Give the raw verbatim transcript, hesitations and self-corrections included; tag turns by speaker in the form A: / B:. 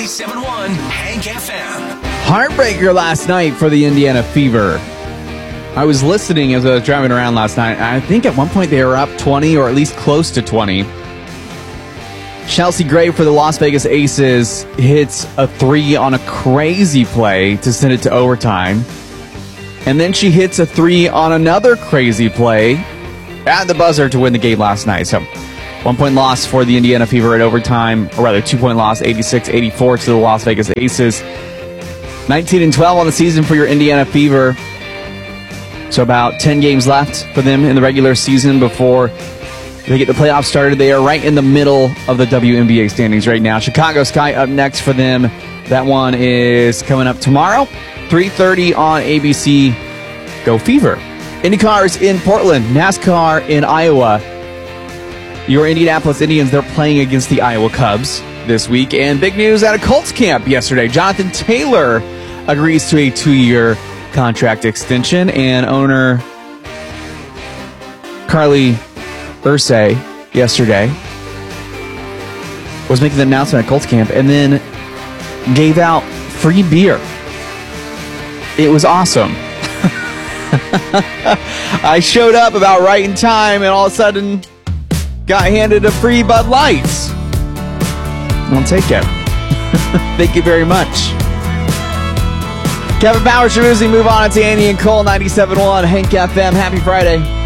A: ninety-seven point one Hank F M.
B: Heartbreaker last night for the Indiana Fever. I was listening as I was driving around last night. I think at one point they were up twenty or at least close to twenty. Chelsea Gray for the Las Vegas Aces hits a three on a crazy play to send it to overtime. And then she hits a three on another crazy play at the buzzer to win the game last night. So one-point loss for the Indiana Fever at overtime, or rather two-point loss, eighty-six eighty-four to the Las Vegas Aces. nineteen and twelve on the season for your Indiana Fever. So about ten games left for them in the regular season before they get the playoffs started. They are right in the middle of the W N B A standings right now. Chicago Sky up next for them. That one is coming up tomorrow, three thirty on A B C. Go Fever. IndyCar's in Portland, NASCAR in Iowa. Your Indianapolis Indians, they're playing against the Iowa Cubs this week. And big news at a Colts camp yesterday. Jonathan Taylor agrees to a two-year contract extension, and owner Carly Ursay yesterday was making the announcement at Colts camp and then gave out free beer. It was awesome. I showed up about right in time and all of a sudden got handed a free Bud Light. I'll take it. Thank you very much. Kevin Powers, Shamuzi, move on to Andy and Cole, ninety-seven point one Hank F M. Happy Friday.